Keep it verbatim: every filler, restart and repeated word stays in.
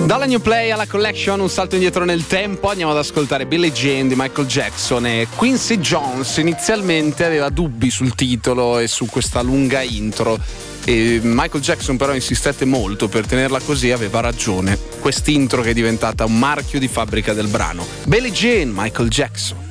Dalla New Play alla Collection, un salto indietro nel tempo, andiamo ad ascoltare Billie Jean di Michael Jackson. E Quincy Jones inizialmente aveva dubbi sul titolo e su questa lunga intro, e Michael Jackson però insistette molto per tenerla così, aveva ragione. Quest'intro che è diventata un marchio di fabbrica del brano. Billie Jean, Michael Jackson.